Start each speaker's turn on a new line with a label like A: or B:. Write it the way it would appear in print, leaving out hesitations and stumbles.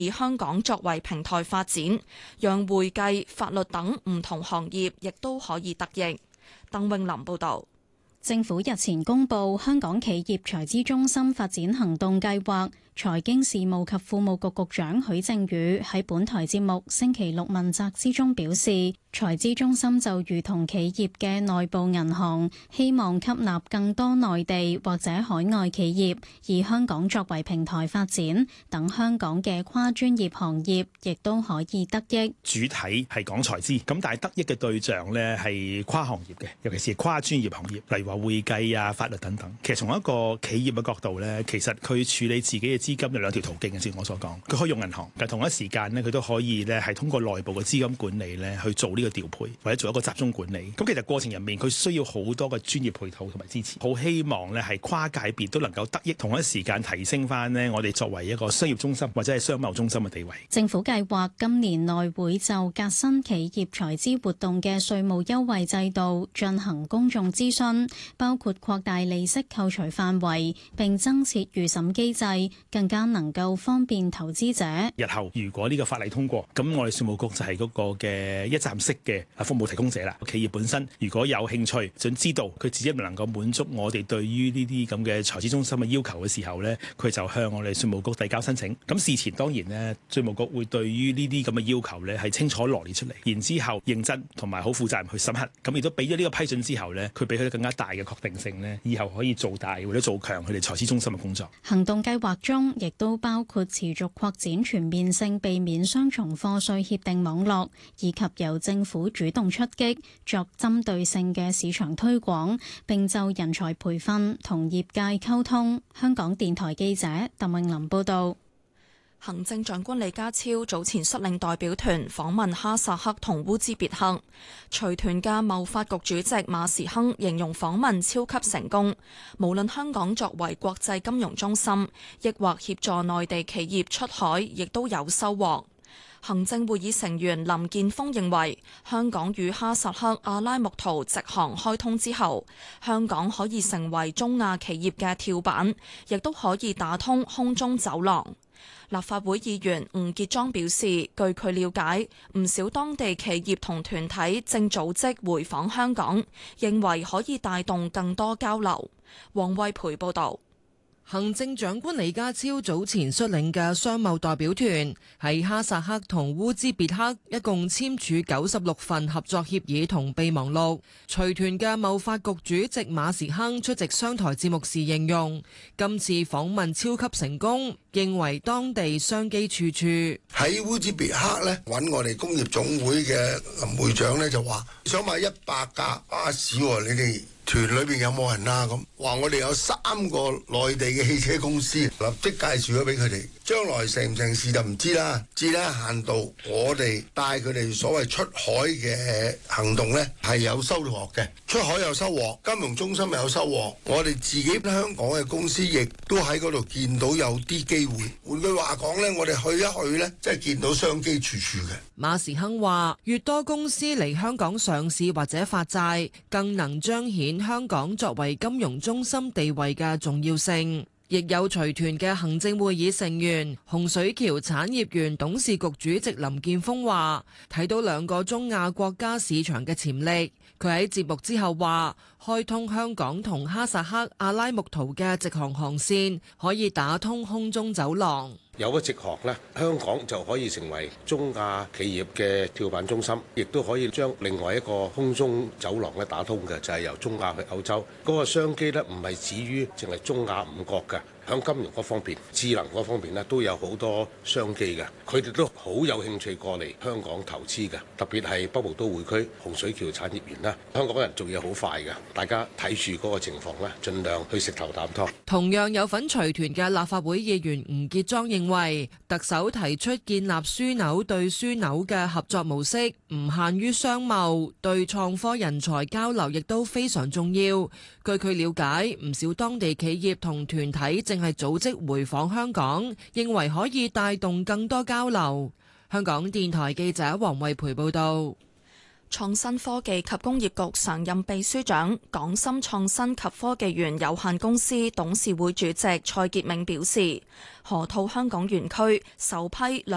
A: 以香港作為平台發展，讓會計、法律等唔同行業亦都可以得益。鄧詠琳報導。
B: 政府日前公布香港企業財資中心發展行動計劃，財經事務及庫務局局長許正宇喺本台節目星期六問責之中表示，財資中心就如同企業嘅內部銀行，希望吸納更多內地或者海外企業，以香港作為平台發展，等香港嘅跨專業行業亦都可以得益。
C: 主體係講財資，咁但係得益嘅對象呢係跨行業嘅，尤其是跨專業行業，例如話會計啊、法律等等。其實從一個企業嘅角度呢，其實佢處理自己嘅資金有兩條途徑嘅，正如我所講，佢可以用銀行，但同一時間呢，佢都可以呢係通過內部嘅資金管理呢去做呢個調配，或者做一個集中管理。咁其實過程入面佢需要好多嘅專業配套同埋支持，好希望呢係跨界別都能夠得益，同一時間提升翻呢我哋作為一個商業中心或者係商貿中心嘅地位。
B: 政府計劃今年內會就革新企業財資活動嘅稅務優惠制度進行公眾諮詢，包括擴大利息扣除範圍，並增設預審機制，更加能夠方便投資者。
C: 日後如果呢個法例通過，咁我哋稅務局就係嗰個嘅一站式嘅服務提供者啦。企業本身如果有興趣想知道佢自己能夠滿足我哋對於呢啲咁嘅財資中心嘅要求嘅時候呢，佢就向我哋稅務局遞交申請。咁事前當然呢，稅務局會對於呢啲咁嘅要求呢係清楚羅列出嚟，然之後認真同埋好負責任去審核。咁亦都俾咗呢個批准之後呢，佢俾佢更加大嘅確定性呢，以後可以做大或者做強佢哋財資中心嘅工作。
B: 行動計劃中亦都包括持續擴展全面性避免雙重課稅協定網絡，以及由政府主動出擊，作針對性嘅市場推廣，並就人才培訓同業界溝通。香港電台記者鄧詠琳報道。
A: 行政長官李家超早前率領代表團訪問哈薩克同烏茲別克，隨團嘅貿發局主席馬時亨形容訪問超級成功，無論香港作為國際金融中心，抑或協助內地企業出海，亦都有收穫。行政會議成員林健鋒認為，香港與哈薩克阿拉木圖直航開通之後，香港可以成為中亞企業嘅跳板，亦都可以打通空中走廊。立法會議員吳傑莊表示，據佢了解，唔少當地企業同團體正組織回訪香港，認為可以帶動更多交流。黃惠培報導。
D: 行政長官李家超早前率領嘅商貿代表團喺哈薩克同烏茲別克一共簽署96份合作協議同備忘錄。隨團嘅貿發局主席馬時亨出席商台節目時形容，今次訪問超級成功，認為當地商機處處。
E: 喺烏茲別克呢，揾我哋工業總會嘅林會長呢，就話想買100架巴士，你哋團裏邊有冇人啊？咁話我哋有3個內地嘅汽車公司，立即介紹咗俾佢哋。將來成唔成事就唔知啦，至咧限度我哋帶佢哋所謂出海嘅行動呢係有收穫嘅，出海有收穫，金融中心有收穫，我哋自己香港嘅公司亦都喺嗰度見到有啲機會。換句話講呢，我哋去一去呢，即係見到商機處處嘅。
D: 馬時亨話：越多公司嚟香港上市或者發債，更能彰顯香港作為金融中心地位嘅重要性。亦有隨團嘅行政會議成員洪水橋產業園董事局主席林健鋒話：睇到2個中亞國家市場嘅潛力。佢喺節目之後話：開通香港同哈薩克阿拉木圖嘅直航航線，可以打通空中走廊。
F: 有咗直航呢，香港就可以成為中亞企業嘅跳板中心，亦都可以將另外一個空中走廊咧打通嘅，就係由中亞去歐洲。嗰個商機呢，唔係止於淨係中亞5國嘅，響金融嗰方面、智能嗰方面呢，都有好多商機嘅。佢哋都好有興趣過嚟香港投資嘅，特別係北部都會區洪水橋產業園啦。香港人做嘢好快嘅，大家睇住嗰個情況咧，盡量去食頭啖湯。
D: 同樣有份隨團嘅立法會議員吳傑莊認為，特首提出建立樞紐對樞紐嘅合作模式，唔限於商貿，對創科人才交流亦都非常重要。據佢了解，唔少當地企業同團體正係組織回訪香港，認為可以帶動更多交流。香港電台記者黃惠培報道。
A: 創新科技及工業局常任秘書長、港深創新及科技園有限公司董事會主席蔡傑銘表示，河套香港園區首批